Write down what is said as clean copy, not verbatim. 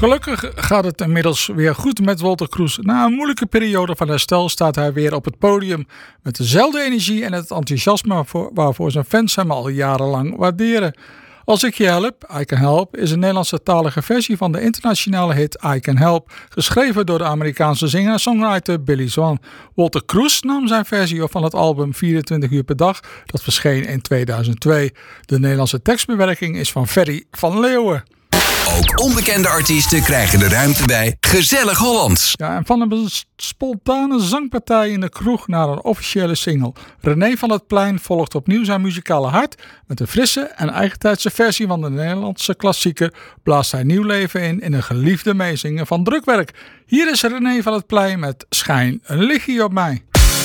Gelukkig gaat het inmiddels weer goed met Wolter Kroes. Na een moeilijke periode van herstel staat hij weer op het podium met dezelfde energie en het enthousiasme waarvoor zijn fans hem al jarenlang waarderen. Als ik je help, I Can Help, is een Nederlandse talige versie van de internationale hit I Can Help, geschreven door de Amerikaanse zanger en songwriter Billy Swan. Wolter Kroes nam zijn versie op van het album 24 uur per dag, dat verscheen in 2002. De Nederlandse tekstbewerking is van Ferry van Leeuwen. Ook onbekende artiesten krijgen de ruimte bij Gezellig Hollands. Ja, en van een spontane zangpartij in de kroeg naar een officiële single. René van het Plein volgt opnieuw zijn muzikale hart. Met een frisse en eigentijdse versie van de Nederlandse klassieker blaast hij nieuw leven in een geliefde meezingen van Drukwerk. Hier is René van het Plein met Schijn een lichtje op mij.